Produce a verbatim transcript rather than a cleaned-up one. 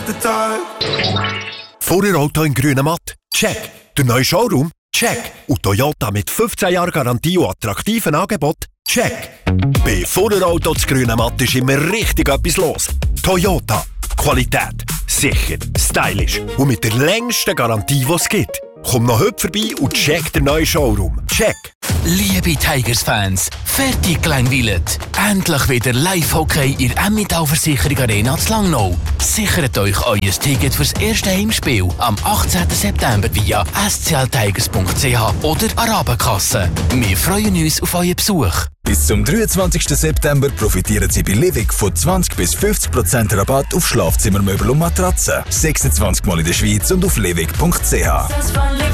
schlechter Tag. Vorderauto in grüner Matt? Check. Der neue Showroom? Check. Und Toyota mit fünfzehn Jahren Garantie und attraktiven Angebot? Check. Bei Vorderauto zu grüner Matt ist immer richtig etwas los. Toyota. Qualität. Sicher. Stylisch. Und mit der längsten Garantie, die es gibt. Komm noch heute vorbei und check den neuen Showroom. Check. Liebe Tigers-Fans, fertig gelangweilt. Endlich wieder Live-Hockey in der Emmental-Versicherung Arena zu Langnau. Sichert euch euer Ticket fürs erste Heimspiel am achtzehnten September via s c l tigers punkt c h oder Arabenkasse. Wir freuen uns auf euren Besuch. Bis zum dreiundzwanzigsten September profitieren Sie bei Livik von zwanzig bis fünfzig Prozent Rabatt auf Schlafzimmermöbel und Matratzen. sechsundzwanzig Mal in der Schweiz und auf livik punkt c h.